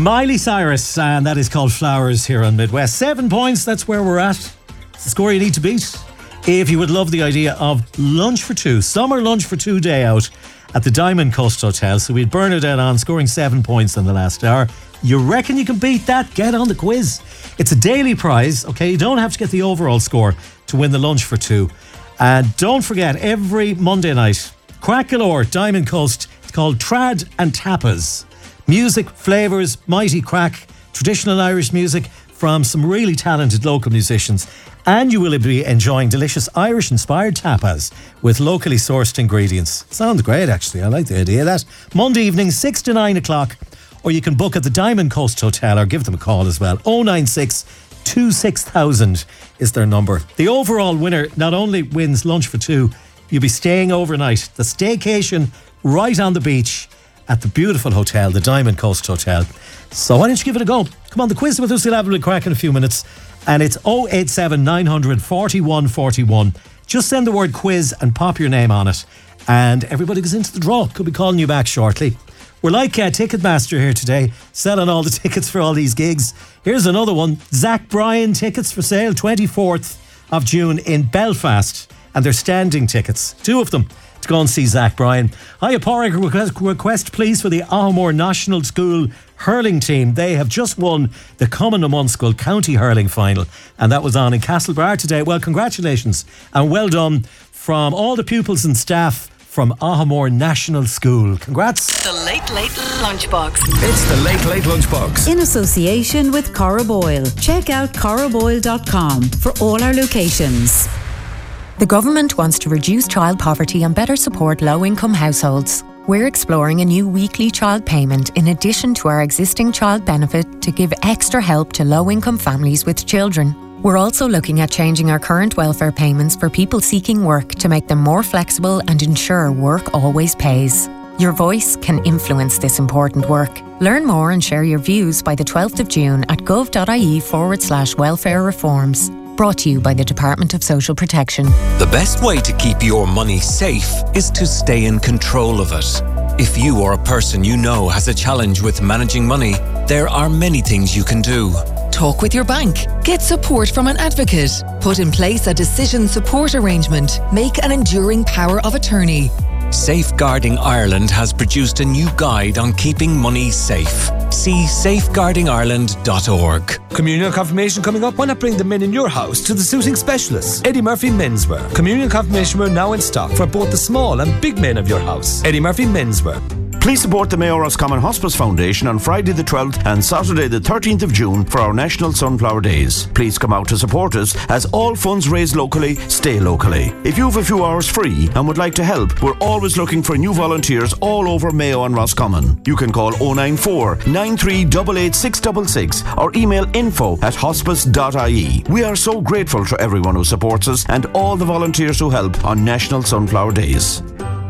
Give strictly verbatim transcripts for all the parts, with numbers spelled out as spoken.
Miley Cyrus, and that is called Flowers here on Midwest. Seven points, that's where we're at. It's the score you need to beat if you would love the idea of lunch for two, summer lunch for two day out at the Diamond Coast Hotel. So we'd Bernadette on, scoring seven points in the last hour. You reckon you can beat that? Get on the quiz. It's a daily prize, okay? You don't have to get the overall score to win the lunch for two. And don't forget, every Monday night, Crack Galore, Diamond Coast, it's called Trad and Tapas. Music, flavours, mighty crack, traditional Irish music from some really talented local musicians. And you will be enjoying delicious Irish-inspired tapas with locally sourced ingredients. Sounds great, actually. I like the idea of that. Monday evening, six to nine o'clock. Or you can book at the Diamond Coast Hotel or give them a call as well. oh nine six, two six thousand is their number. The overall winner not only wins lunch for two, you'll be staying overnight. The staycation right on the beach at the beautiful hotel, the Diamond Coast Hotel. So why don't you give it a go? Come on, the quiz with us. We'll have a crack in a few minutes. And it's oh eight seven, nine hundred, forty-one forty-one. Just send the word quiz and pop your name on it. And everybody goes into the draw. Could be calling you back shortly. We're like uh, Ticketmaster here today, selling all the tickets for all these gigs. Here's another one. Zach Bryan tickets for sale, twenty-fourth of June in Belfast. And they're standing tickets, two of them, to go and see Zach Bryan. Hiya, Porrick, request, request please for the Ahmore National School hurling team. They have just won the Common Munskill County Hurling Final, and that was on in Castlebar today. Well, congratulations and well done from all the pupils and staff from Ahmore National School. Congrats. The Late Late Lunchbox. It's the Late Late Lunchbox. In association with Cora Boyle. Check out cora boyle dot com for all our locations. The government wants to reduce child poverty and better support low-income households. We're exploring a new weekly child payment in addition to our existing child benefit to give extra help to low-income families with children. We're also looking at changing our current welfare payments for people seeking work to make them more flexible and ensure work always pays. Your voice can influence this important work. Learn more and share your views by the twelfth of June at gov.ie forward slash welfare reforms. Brought to you by the Department of Social Protection. The best way to keep your money safe is to stay in control of it. If you or a person you know has a challenge with managing money, there are many things you can do. Talk with your bank. Get support from an advocate. Put in place a decision support arrangement. Make an enduring power of attorney. Safeguarding Ireland has produced a new guide on keeping money safe. See safeguarding ireland dot org. Communion confirmation coming up. Why not bring the men in your house to the suiting specialists? Eddie Murphy Menswear. Communion confirmation wear now in stock for both the small and big men of your house. Eddie Murphy Menswear. Please support the Mayo Roscommon Hospice Foundation on Friday the twelfth and Saturday the thirteenth of June for our National Sunflower Days. Please come out to support us as all funds raised locally stay locally. If you have a few hours free and would like to help, we're always looking for new volunteers all over Mayo and Roscommon. You can call oh nine four, nine three eight eight, six six six or email info at hospice dot I E. We are so grateful to everyone who supports us and all the volunteers who help on National Sunflower Days.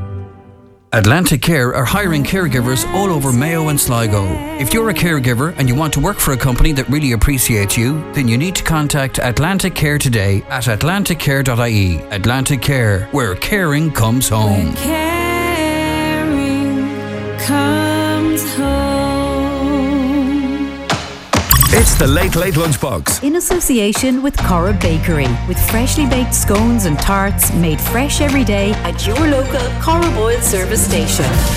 Atlantic Care are hiring caregivers all over Mayo and Sligo. If you're a caregiver and you want to work for a company that really appreciates you, then you need to contact Atlantic Care today at atlantic care dot I E. Atlantic Care, where caring comes home. Where caring comes home. It's the Late Late Lunchbox. In association with Cora Bakery, with freshly baked scones and tarts made fresh every day at your local Cora Boyle service station.